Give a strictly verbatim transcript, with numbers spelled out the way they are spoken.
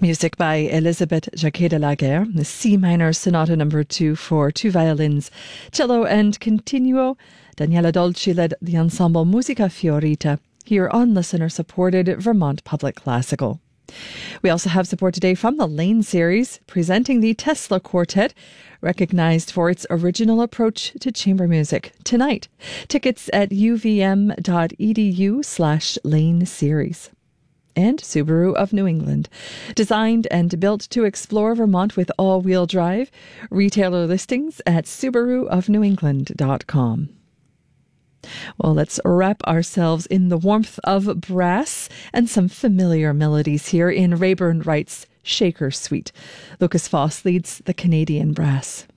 Music by Elisabeth Jacquet de Laguerre, the C minor sonata number two for two violins, cello and continuo. Daniela Dolci led the ensemble Musica Fiorita here on listener-supported Vermont Public Classical. We also have support today from the Lane series, presenting the Tesla Quartet, recognized for its original approach to chamber music, tonight. Tickets at uvm.edu slash Lane series. And Subaru of New England, designed and built to explore Vermont with all-wheel drive. Retailer listings at subaru of new england dot com. Well, let's wrap ourselves in the warmth of brass and some familiar melodies here in Rayburn Wright's Shaker Suite. Lucas Foss leads the Canadian Brass.